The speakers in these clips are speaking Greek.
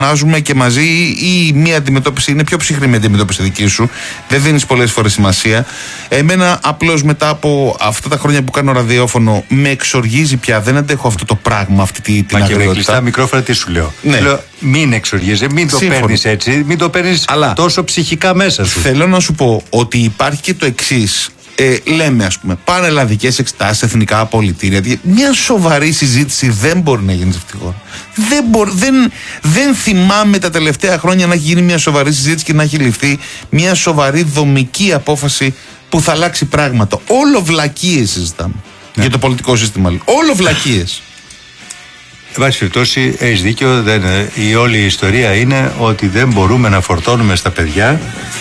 Φωνάζουμε και μαζί, ή μία αντιμετώπιση είναι πιο ψυχρή με αντιμετώπιση δική σου. Δεν δίνεις πολλές φορές σημασία. Εμένα απλώς μετά από αυτά τα χρόνια που κάνω ραδιόφωνο με εξοργίζει πια. Δεν αντέχω αυτό το πράγμα, αυτή την αγριότητα. Μα και με κλειστά μικρόφωνα τι σου λέω. Ναι. Λέω μην εξοργίζεσαι, μην το παίρνεις έτσι, μην το παίρνεις τόσο ψυχικά μέσα σου. Θέλω να σου πω ότι υπάρχει και το εξής. Λέμε, ας πούμε, πανελλαδικές εξετάσεις, εθνικά απολυτήρια. Μια σοβαρή συζήτηση δεν μπορεί να γίνει σε αυτή τη χώρα. Δεν θυμάμαι τα τελευταία χρόνια να έχει γίνει μια σοβαρή συζήτηση και να έχει ληφθεί μια σοβαρή δομική απόφαση που θα αλλάξει πράγματα. Όλο βλακίες συζητάμε. Για το πολιτικό σύστημα. Όλο βλακίες. Εν πάση περιπτώσει, έχεις δίκιο. Η όλη ιστορία είναι ότι δεν μπορούμε να φορτώνουμε στα παιδιά.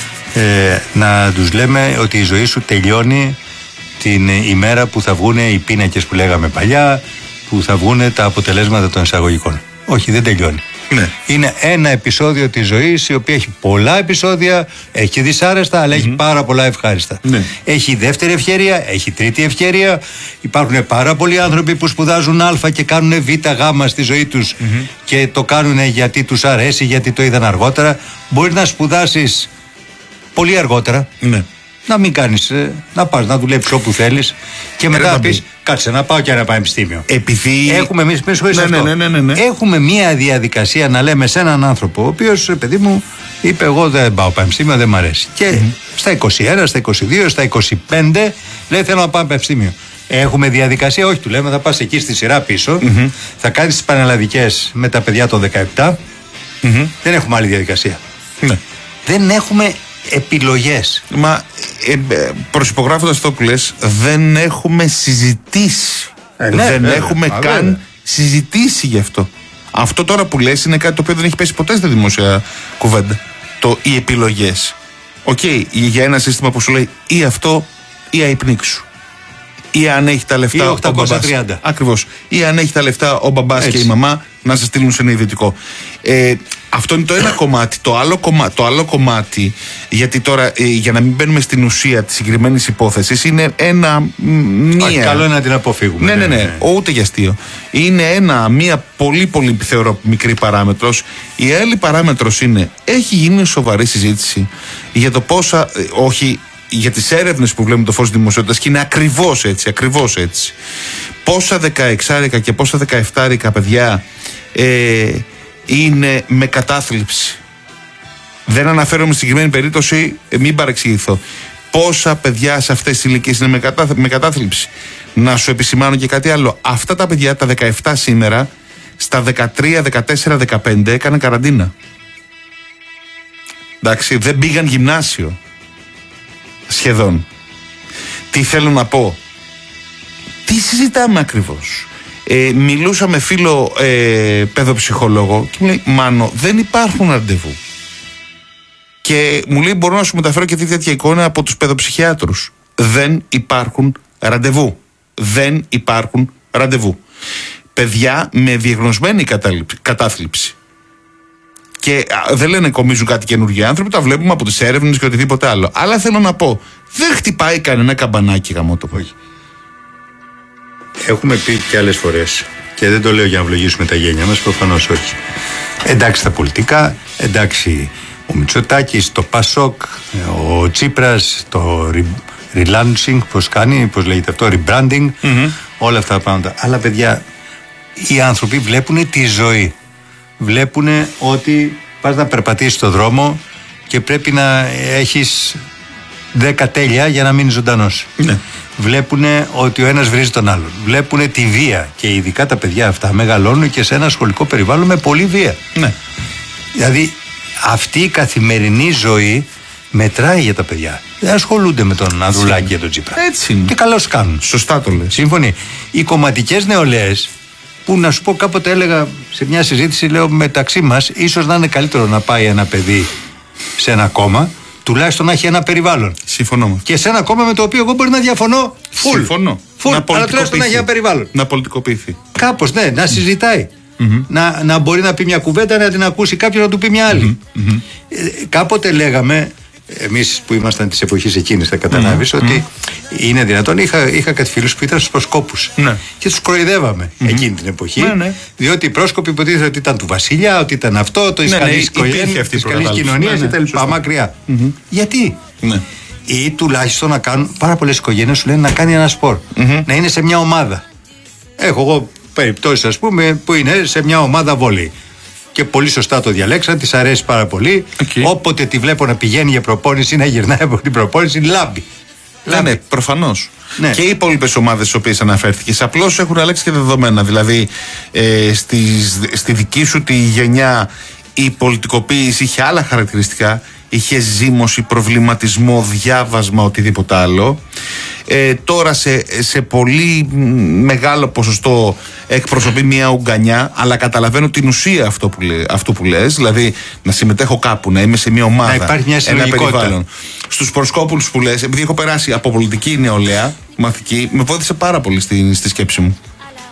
Να τους λέμε ότι η ζωή σου τελειώνει την ημέρα που θα βγουν οι πίνακες που λέγαμε παλιά, που θα βγουν τα αποτελέσματα των εισαγωγικών. Όχι, δεν τελειώνει. Ναι. Είναι ένα επεισόδιο της ζωής, η οποία έχει πολλά επεισόδια, έχει δυσάρεστα, αλλά έχει πάρα πολλά ευχάριστα. Ναι. Έχει δεύτερη ευκαιρία, έχει τρίτη ευκαιρία. Υπάρχουν πάρα πολλοί άνθρωποι που σπουδάζουν Α και κάνουν Β, Γ στη ζωή τους και το κάνουν γιατί τους αρέσει, γιατί το είδαν αργότερα. Μπορεί να σπουδάσεις πολύ αργότερα. Ναι. Να μην κάνεις, να πας να δουλέψεις όπου θέλεις και μετά να πεις κάτσε να πάω και ένα πανεπιστήμιο. Επειδή έχουμε εμείς ναι. Έχουμε μία διαδικασία να λέμε σε έναν άνθρωπο ο οποίος, παιδί μου, είπε εγώ δεν πάω πανεπιστήμιο, δεν μ' αρέσει. Και στα 21, στα 22, στα 25 λέει θέλω να πάω πανεπιστήμιο. Έχουμε διαδικασία, όχι, του λέμε θα πας εκεί στη σειρά πίσω, θα κάνεις τις πανελλαδικές με τα παιδιά των 17. Δεν έχουμε άλλη διαδικασία. Ναι. Δεν έχουμε επιλογές. Μα προσυπογράφοντας αυτό που λες, δεν έχουμε συζητήσει. Δεν έχουμε καν συζητήσει γι' αυτό. Αυτό τώρα που λες είναι κάτι το οποίο δεν έχει πέσει ποτέ στη δημόσια κουβέντα. Οι επιλογές. Για ένα σύστημα που σου λέει ή αυτό ή αϊπνίξου. Ή αν έχει τα λεφτά ή 830. Ακριβώς. Ή αν έχει τα λεφτά ο μπαμπάς και η μαμά να σε στείλουν σε ένα ιδιωτικό. Αυτό είναι το ένα κομμάτι. Το άλλο κομμάτι, γιατί τώρα για να μην μπαίνουμε στην ουσία της συγκεκριμένης υπόθεσης, είναι καλό είναι να την αποφύγουμε. Ναι. Ούτε για αστείο. Είναι μία πολύ πολύ θεωρώ μικρή παράμετρος. Η άλλη παράμετρος είναι, έχει γίνει σοβαρή συζήτηση για το πόσα, για τις έρευνες που βλέπουμε το φως δημοσιότητας και είναι ακριβώς έτσι. Πόσα 16άρικα και πόσα 17άρικα παιδιά είναι με κατάθλιψη. Δεν αναφέρομαι στη συγκεκριμένη περίπτωση, μην παρεξηγηθώ. Πόσα παιδιά σε αυτές τις ηλικίες είναι με κατάθλιψη. Να σου επισημάνω και κάτι άλλο. Αυτά τα παιδιά, τα 17 σήμερα, στα 13, 14, 15 έκαναν καραντίνα. Εντάξει, δεν πήγαν γυμνάσιο. Σχεδόν. Τι θέλω να πω. Τι συζητάμε ακριβώς. Μιλούσα με φίλο παιδοψυχολόγο και μου λέει Μάνο, δεν υπάρχουν ραντεβού. Και μου λέει μπορώ να σου μεταφέρω και τέτοια εικόνα από τους παιδοψυχιάτρους. Δεν υπάρχουν ραντεβού. Παιδιά με διαγνωσμένη κατάθλιψη. Και δεν λένε κομίζουν κάτι καινούργιοι άνθρωποι, τα βλέπουμε από τις έρευνες και οτιδήποτε άλλο. Αλλά θέλω να πω, δεν χτυπάει κανένα καμπανάκι γαμώτο. Όχι. Έχουμε πει και άλλες φορές, και δεν το λέω για να ευλογήσουμε τα γένια μας, προφανώς όχι. Εντάξει τα πολιτικά, εντάξει ο Μητσοτάκης, το Πασόκ, ο Τσίπρας, το relaunching, πώς λέγεται αυτό, rebranding, όλα αυτά τα πράγματα. Αλλά παιδιά, οι άνθρωποι βλέπουν τη ζωή. Βλέπουν ότι πας να περπατήσεις στο δρόμο και πρέπει να έχεις 10 τέλεια για να μείνεις ζωντανός. Ναι. Βλέπουν ότι ο ένας βρίζει τον άλλον. Βλέπουν τη βία και ειδικά τα παιδιά αυτά μεγαλώνουν και σε ένα σχολικό περιβάλλον με πολλή βία. Ναι. Δηλαδή αυτή η καθημερινή ζωή μετράει για τα παιδιά. Δεν ασχολούνται με τον Ανδρουλάκη και τον Τσίπρα. Έτσι είναι. Και καλώς κάνουν. Σωστά το λες. Σύμφωνοι. Οι κομματικές νεολαίες, που να σου πω κάποτε έλεγα σε μια συζήτηση, λέω μεταξύ μας, ίσως να είναι καλύτερο να πάει ένα παιδί σε ένα κόμμα, τουλάχιστον να έχει ένα περιβάλλον. Συμφωνώ. Και σε ένα κόμμα με το οποίο εγώ μπορεί να διαφωνώ. Συμφωνώ. Αλλά τουλάχιστον να έχει ένα περιβάλλον. Να πολιτικοποιηθεί. Κάπως, ναι, να συζητάει. Να μπορεί να πει μια κουβέντα, να την ακούσει κάποιος, να του πει μια άλλη. Κάποτε λέγαμε, εμείς που ήμασταν της εποχής εκείνης θα καταλάβεις ότι είναι δυνατόν. Είχα κάτι φίλους που ήταν στους προσκόπους και τους κροϊδεύαμε εκείνη την εποχή, διότι οι πρόσκοποι υποτίθεται ότι ήταν του βασιλιά, ότι ήταν αυτό, το της καλής κοινωνίας κτλ. Μακριά. Γιατί? Ή τουλάχιστον να κάνουν, πάρα πολλές οικογένειες σου λένε να κάνει ένα σπορ, να είναι σε μια ομάδα. Έχω εγώ περιπτώσεις, ας πούμε, που είναι σε μια ομάδα βόλεϊ. Και πολύ σωστά το διαλέξαν, της αρέσει πάρα πολύ. Όποτε τη βλέπω να πηγαίνει για προπόνηση, να γυρνάει από την προπόνηση, λάμπει. Ναι, προφανώς. Και οι υπόλοιπες ομάδες στις οποίες αναφέρθηκες απλώς έχουν αλλάξει και δεδομένα. Δηλαδή, στη δική σου τη γενιά η πολιτικοποίηση είχε άλλα χαρακτηριστικά. Είχε ζήμωση, προβληματισμό, διάβασμα, οτιδήποτε άλλο. Τώρα σε πολύ μεγάλο ποσοστό εκπροσωπεί μια Ουγγανιά, αλλά καταλαβαίνω την ουσία αυτό που λες, δηλαδή να συμμετέχω κάπου, να είμαι σε μια ομάδα, να υπάρχει μια συλλογικότητα. Στους προσκόπουλους που λες, επειδή έχω περάσει από πολιτική νεολαία, μαθητική, με βοήθησε πάρα πολύ στη σκέψη μου.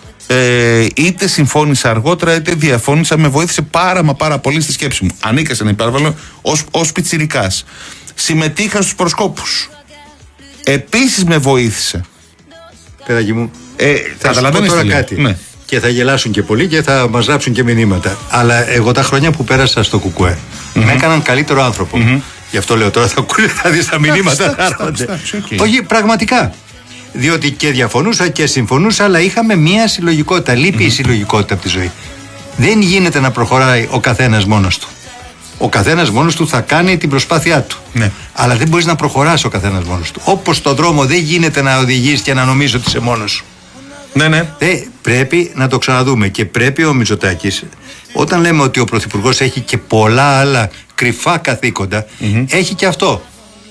Είτε συμφώνησα αργότερα είτε διαφώνησα, με βοήθησε πάρα πολύ στη σκέψη μου. Ανήκα σε ένα υπέρβαλλο ως πιτσιρικάς. Συμμετείχα στους προσκόπους. Επίσης με βοήθησε. Παιδάκι μου, θα σου πω καταλαβαίνεις τώρα κάτι. Και θα γελάσουν και πολλοί και θα μας γράψουν και μηνύματα. Αλλά εγώ τα χρόνια που πέρασα στο ΚΚΕ με έκαναν καλύτερο άνθρωπο. Γι' αυτό λέω τώρα θα δεις τα μηνύματα. Όχι, πραγματικά. Διότι και διαφωνούσα και συμφωνούσα, αλλά είχαμε μία συλλογικότητα. Λείπει η συλλογικότητα από τη ζωή. Δεν γίνεται να προχωράει ο καθένας μόνος του. Ο καθένας μόνος του θα κάνει την προσπάθειά του. Αλλά δεν μπορείς να προχωράς ο καθένας μόνος του. Όπως στον δρόμο δεν γίνεται να οδηγείς και να νομίζεις ότι είσαι μόνος σου. Πρέπει να το ξαναδούμε. Και πρέπει ο Μητσοτάκης, όταν λέμε ότι ο Πρωθυπουργός έχει και πολλά άλλα κρυφά καθήκοντα, έχει και αυτό.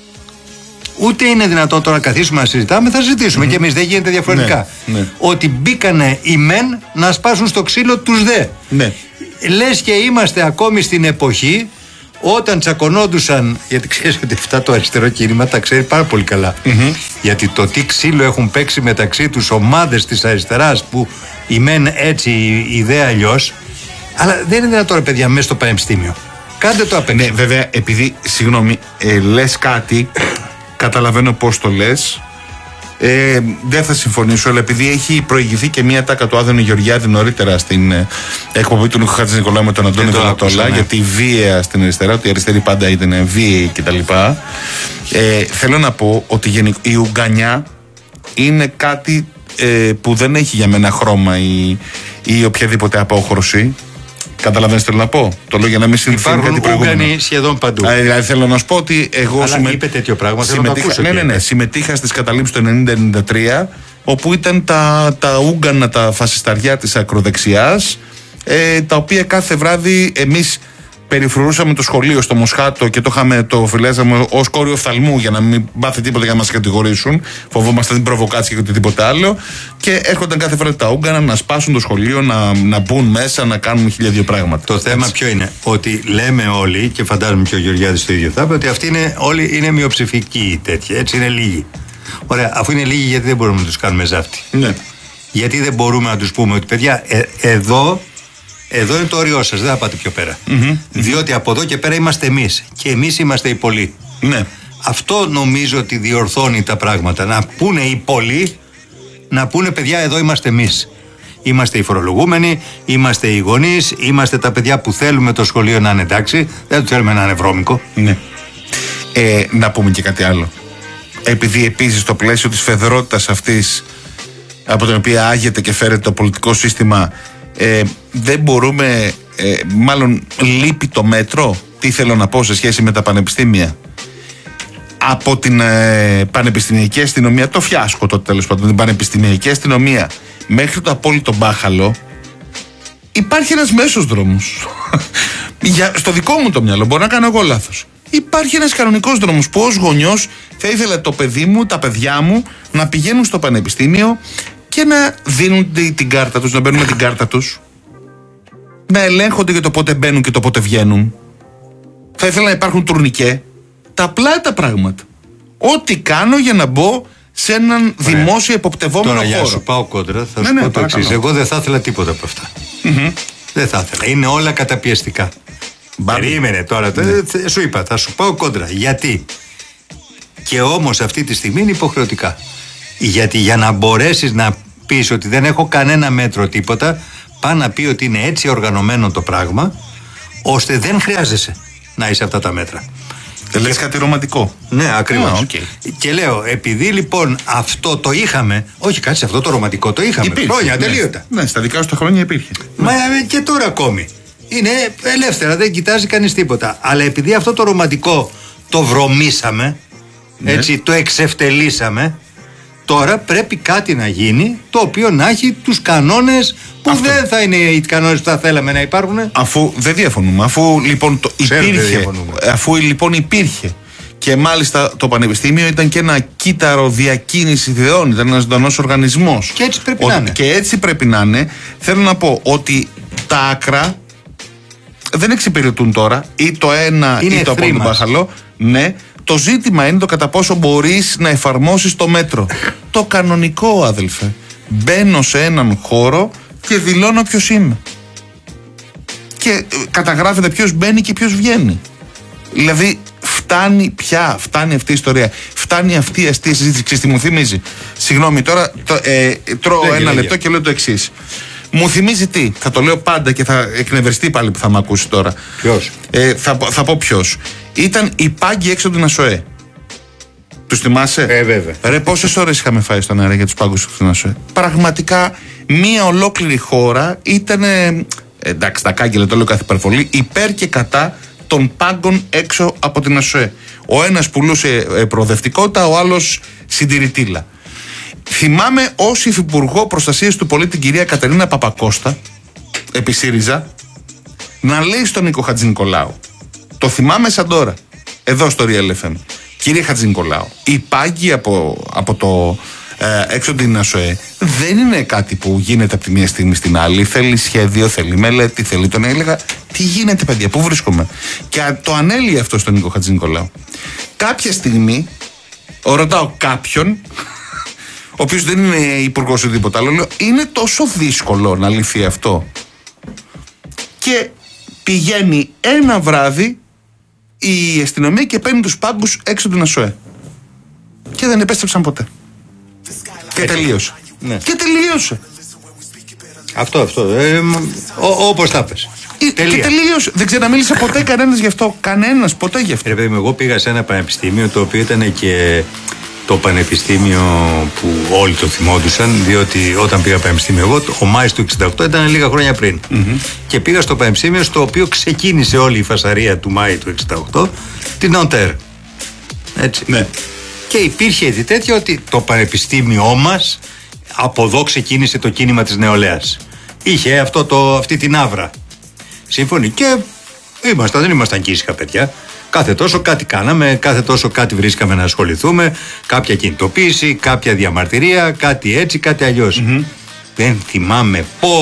Ούτε είναι δυνατόν τώρα να καθίσουμε να συζητάμε, θα συζητήσουμε και εμείς, δεν γίνεται διαφορετικά. Ότι μπήκανε οι μεν να σπάσουν στο ξύλο τους δε. Λες και είμαστε ακόμη στην εποχή όταν τσακωνόντουσαν, γιατί ξέρεις ότι αυτά το αριστερό κίνημα τα ξέρει πάρα πολύ καλά. Γιατί το τι ξύλο έχουν παίξει μεταξύ τους ομάδες της αριστεράς, που οι μεν έτσι, η ιδέα αλλιώς. Αλλά δεν είναι δυνατόν, παιδιά, μέσα στο πανεπιστήμιο. Κάντε το απ' έξω. Ναι, βέβαια, επειδή, συγγνώμη, λες κάτι, καταλαβαίνω πώς το λες. Δεν θα συμφωνήσω, αλλά επειδή έχει προηγηθεί και μία τάκα του Άδωνη Γεωργιάδη νωρίτερα στην εκπομπή του Νίκου Χατζηνικολάου με τον Αντώνη Βελατόλα, για τη βία στην αριστερά, ότι η αριστερή πάντα ήταν βίαιη κτλ. Θέλω να πω ότι η Ουγγανιά είναι κάτι που δεν έχει για μένα χρώμα ή οποιαδήποτε απόχρωση. Καταλαβαίνεις τι θέλω να πω? Το λέω για να μην συνηθίσει κάτι προηγούμενο. Ούγγανοι σχεδόν παντού. Δηλαδή θέλω να σου πω ότι εγώ είπε τέτοιο πράγμα. Συμμετείχα στις καταλήψεις του 1993, όπου ήταν τα Ούγγανα, τα φασισταριά της ακροδεξιάς, τα οποία κάθε βράδυ εμείς περιφρουρούσαμε το σχολείο στο Μοσχάτο και το φυλάζαμε ως κόριο οφθαλμού για να μην πάθει τίποτα για να μας κατηγορήσουν. Φοβόμαστε την προβοκάτσια και οτιδήποτε άλλο. Και έρχονταν κάθε φορά τα Ούγγανα να σπάσουν το σχολείο, να μπουν μέσα, να κάνουν 1002 πράγματα. Το θέμα ποιο είναι? Ότι λέμε όλοι, και φαντάζομαι και ο Γεωργιάδης το ίδιο θα είπε, ότι αυτοί όλοι είναι μειοψηφικοί τέτοιοι. Έτσι είναι λίγοι. Ωραία, αφού είναι λίγοι, γιατί δεν μπορούμε να τους κάνουμε ζάφτη? Γιατί δεν μπορούμε να τους πούμε ότι παιδιά, εδώ είναι το όριό σας, δεν θα πάτε πιο πέρα. Διότι από εδώ και πέρα είμαστε εμείς. Και εμείς είμαστε οι πολλοί. Αυτό νομίζω ότι διορθώνει τα πράγματα. Να πούνε οι πολλοί, να πούνε παιδιά, εδώ είμαστε εμείς. Είμαστε οι φορολογούμενοι, είμαστε οι γονείς, είμαστε τα παιδιά που θέλουμε το σχολείο να είναι εντάξει. Δεν το θέλουμε να είναι βρώμικο. Να πούμε και κάτι άλλο. Επειδή επίσης στο πλαίσιο της φεδρότητας αυτής, από την οποία άγεται και φέρεται το πολιτικό σύστημα, δεν μπορούμε, μάλλον λείπει το μέτρο. Τι θέλω να πω σε σχέση με τα πανεπιστήμια? Από την πανεπιστημιακή αστυνομία, το φιάσκο τότε τέλος πάντων, την πανεπιστημιακή αστυνομία μέχρι το απόλυτο μπάχαλο, υπάρχει ένας μέσος δρόμος. Στο δικό μου το μυαλό, μπορεί να κάνω εγώ λάθος. Υπάρχει ένας κανονικός δρόμος που ως γονιός θα ήθελα το παιδί μου, τα παιδιά μου να πηγαίνουν στο πανεπιστήμιο και να δίνουν την κάρτα τους, να μπαίνουν με την κάρτα τους, να ελέγχονται για το πότε μπαίνουν και το πότε βγαίνουν. Θα ήθελα να υπάρχουν τουρνικέ. Τα απλά τα πράγματα. Ό,τι κάνω για να μπω σε έναν δημόσιο εποπτευόμενο χώρο. Τώρα για σου πάω κόντρα, θα σου πω το εξής. Εγώ δεν θα ήθελα τίποτα από αυτά. Δεν θα ήθελα. Είναι όλα καταπιεστικά. Περίμενε τώρα. Σου είπα, θα σου πάω κόντρα. Γιατί? Και όμως αυτή τη στιγμή είναι υποχρεωτικά. Γιατί για να μπορέσεις να πεις ότι δεν έχω κανένα μέτρο τίποτα, πάει να πει ότι είναι έτσι οργανωμένο το πράγμα, ώστε δεν χρειάζεσαι να είσαι αυτά τα μέτρα. Λες κάτι ρομαντικό. Ναι, ακριβώς. Okay. Και λέω, επειδή λοιπόν αυτό το είχαμε, όχι κάτσε, αυτό το ρομαντικό το είχαμε υπήρχε, χρόνια τελείωτα. Ναι, στα δικά σου τα χρόνια υπήρχε. Μα και τώρα ακόμη. Είναι ελεύθερα, δεν κοιτάζει κανείς τίποτα. Αλλά επειδή αυτό το ρομαντικό το βρωμίσαμε, έτσι, το εξευτελίσαμε, τώρα πρέπει κάτι να γίνει το οποίο να έχει τους κανόνες που δεν θα είναι οι κανόνες που θα θέλαμε να υπάρχουν. Αφού δεν διαφωνούμε, αφού λοιπόν υπήρχε και μάλιστα το Πανεπιστήμιο ήταν και ένα κύτταρο διακίνηση ιδεών, ήταν ένας ζωντανός οργανισμός. Και έτσι πρέπει να είναι. Και έτσι πρέπει να είναι. Θέλω να πω ότι τα άκρα δεν εξυπηρετούν τώρα ή το ένα είναι ή το από τον μπάχαλο. Ναι. Το ζήτημα είναι το κατά πόσο μπορείς να εφαρμόσεις το μέτρο. Το κανονικό, αδελφέ. Μπαίνω σε έναν χώρο και δηλώνω ποιος είμαι. Και καταγράφεται ποιος μπαίνει και ποιος βγαίνει. Δηλαδή φτάνει αυτή η ιστορία. Φτάνει αυτή η αστεία συζήτηση. Ξέρεις τι μου θυμίζει? Συγγνώμη, τώρα τρώω ένα λεπτό και λέω το εξής. Μου θυμίζει τι? Θα το λέω πάντα και θα εκνευριστεί πάλι που θα με ακούσει τώρα. Ποιος? Θα πω ποιος. Ήταν οι πάγκοι έξω από την ΑΣΟΕ. Τους θυμάσαι? Βέβαια. Ρε, πόσες ώρες είχαμε φάει στον αέρα για τους πάγκους έξω από την ΑΣΟΕ? Πραγματικά μία ολόκληρη χώρα ήταν, εντάξει, τα κάγκελα, το λέω κάθε υπερβολή, υπέρ και κατά των πάγκων έξω από την ΑΣΟΕ. Ο ένας πουλούσε προοδευτικότητα, ο άλλος συντηρητήλα. Θυμάμαι ως υφυπουργό προστασίας του πολίτη την κυρία Κατερίνα Παπακώστα, επί ΣΥΡΙΖΑ, να λέει στον Νίκο Χατζηνικολάου. Το θυμάμαι σαν τώρα, εδώ στο Real FM. Κύριε Χατζηνικολάου, οι πάγκοι από το έξω την ΑΣΟΕ δεν είναι κάτι που γίνεται από τη μία στιγμή στην άλλη. Θέλει σχέδιο, θέλει μελέτη, θέλει τον. Έλεγα, τι γίνεται, παιδιά, πού βρίσκομαι? Και το ανέλυε αυτό στον Νίκο Χατζηνικολάου. Κάποια στιγμή, ρωτάω κάποιον, ο οποίος δεν είναι υπουργός ή τίποτα άλλο, λέω, είναι τόσο δύσκολο να λυθεί αυτό? Και πηγαίνει ένα βράδυ η αστυνομία και παίρνει τους πάγκους έξω από την ΑΣΟΕ. Και δεν επέστρεψαν ποτέ. Και τελείωσε. Ναι. Και τελείωσε. Αυτό. Όπως τα πες. Και τελείωσε. Δεν ξαναμίλησε ποτέ κανένας γι' αυτό. Κανένας ποτέ γι' αυτό. Εγώ πήγα σε ένα πανεπιστήμιο το οποίο ήταν και το πανεπιστήμιο που όλοι το θυμόντουσαν, διότι όταν πήγα πανεπιστήμιο εγώ, ο Μάης του 68 ήταν λίγα χρόνια πριν. Και πήγα στο πανεπιστήμιο στο οποίο ξεκίνησε όλη η φασαρία του Μάη του 68, την Νοντέρ. Έτσι. Ναι. Και υπήρχε έτσι τέτοιο ότι το πανεπιστήμιό μας, από εδώ ξεκίνησε το κίνημα της νεολαίας. Είχε αυτή την άβρα. Σύμφωνοι. Και δεν ήμασταν κίσικα παιδιά. Κάθε τόσο κάτι κάναμε, κάθε τόσο κάτι βρίσκαμε να ασχοληθούμε, κάποια κινητοποίηση, κάποια διαμαρτυρία, κάτι έτσι, κάτι αλλιώς. Δεν θυμάμαι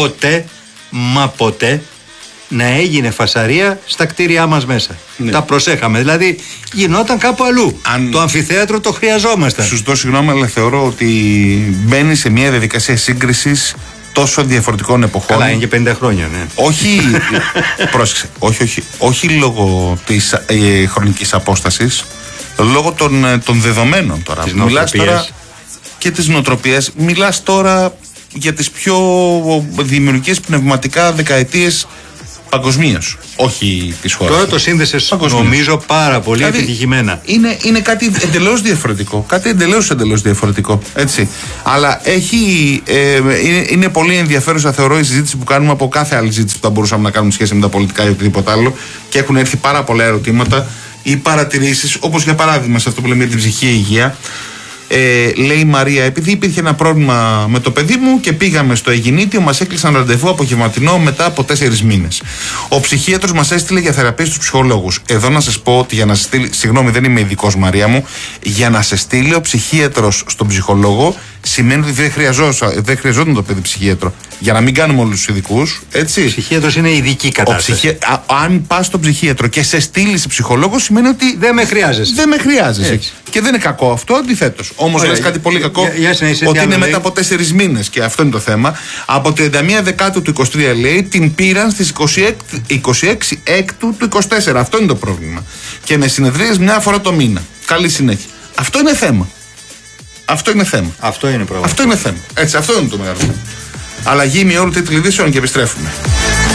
ποτέ να έγινε φασαρία στα κτίρια μας μέσα. Ναι. Τα προσέχαμε, δηλαδή γινόταν κάπου αλλού. Το αμφιθέατρο το χρειαζόμασταν. Σου δώσω συγγνώμη, αλλά θεωρώ ότι μπαίνει σε μια διαδικασία σύγκρισης τόσο διαφορετικών εποχών. Καλά, είναι και 50 χρόνια, ναι. Όχι, πρόσεξε, όχι λόγω της χρονικής απόστασης, λόγω των δεδομένων τώρα. Μιλάς τώρα και της νοοτροπίας. Μιλάς τώρα για τις πιο δημιουργικές πνευματικά δεκαετίες παγκοσμίως, όχι της χώρας. Τώρα το σύνδεσες νομίζω πάρα πολύ επιτυχημένα. Είναι κάτι εντελώς διαφορετικό. Κάτι εντελώς διαφορετικό. Έτσι. Αλλά είναι πολύ ενδιαφέρουσα, θεωρώ, η συζήτηση που κάνουμε από κάθε άλλη συζήτηση που θα μπορούσαμε να κάνουμε σχέση με τα πολιτικά ή οτιδήποτε άλλο. Και έχουν έρθει πάρα πολλά ερωτήματα ή παρατηρήσεις, όπως για παράδειγμα σε αυτό που λέμε για την ψυχική υγεία. Λέει η Μαρία, επειδή υπήρχε ένα πρόβλημα με το παιδί μου και πήγαμε στο Αιγινήτιο, μας έκλεισαν ραντεβού απογευματινό μετά από 4 μήνες. Ο ψυχίατρος μας έστειλε για θεραπεία στους ψυχολόγους. Εδώ να σας πω ότι για να σε στείλει, συγγνώμη, δεν είμαι ειδικός, Μαρία μου, για να σε στείλει ο ψυχίατρος στον ψυχολόγο σημαίνει ότι δεν χρειαζόταν το παιδί ψυχίατρο. Για να μην κάνουμε όλους τους ειδικούς, έτσι. Ο ψυχίατρος είναι ειδική κατάσταση. Αν πας στον ψυχίατρο και σε στείλει σε ψυχολόγο, σημαίνει ότι δεν με χρειάζεσαι. Δεν με χρειάζεσαι. Και δεν είναι κακό αυτό, αντιθέτως. Όμως λες κάτι πολύ κακό, ότι είναι μετά από 4 μήνες και αυτό είναι το θέμα. Από 31 Δεκάτου του 23 λέει, την πήραν στις 26 Έκτου του 24. Αυτό είναι το πρόβλημα. Και με συνεδρίες μια φορά το μήνα. Καλή συνέχεια. Αυτό είναι θέμα. Αυτό είναι θέμα. Αυτό είναι πρόβλημα. Αυτό είναι θέμα. Έτσι, αυτό είναι το μεγάλο. Αλλαγή ημιώρου τίτλου ειδήσεων και επιστρέφουμε.